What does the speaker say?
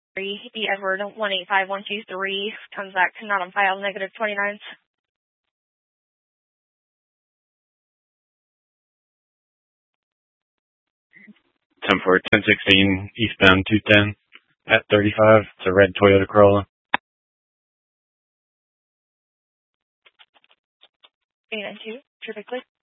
The Edward 185123 comes back not on file, negative 29. 10-4, 1016, eastbound 210 at 35. It's a red Toyota Corolla. 392, perfectly.